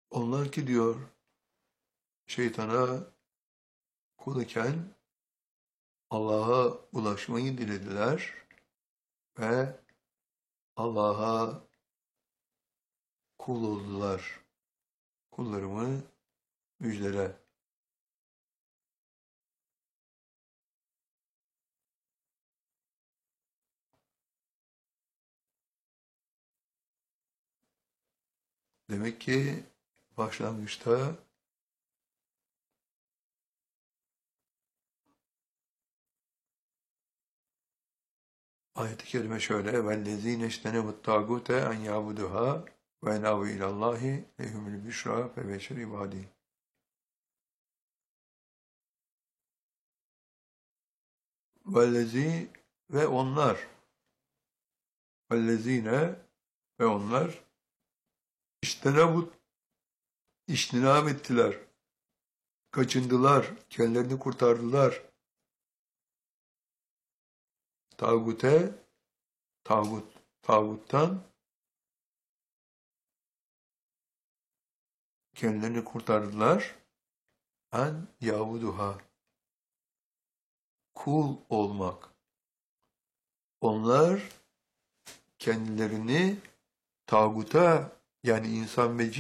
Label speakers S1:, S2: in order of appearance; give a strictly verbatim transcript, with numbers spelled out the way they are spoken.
S1: Onlar ki diyor şeytana kul iken Allah'a ulaşmayı dilediler ve Allah'a kul oldular. Kullarımı müjdele. Demek ki başlangıçta ayet-i kerime şöyle: وَالَّذ۪ينَ اجْتَنَبُوا الطَّاغُوتَ اَنْ يَعْبُدُهَا وَاَنَابُوا اِلَى اللّٰهِ لَهُمُ الْبُشْرَى فَبَشِّرْ عِبَادِهِ. وَالَّذ۪ي ve onlar وَالَّذ۪ينَ ve onlar اجْتَنَبُوا İçtinab ettiler, kaçındılar, kendilerini kurtardılar. Tağute, tağut, tağuttan kendilerini kurtardılar. En yavuduha, kul olmak. Onlar kendilerini tağuta, yani insan ve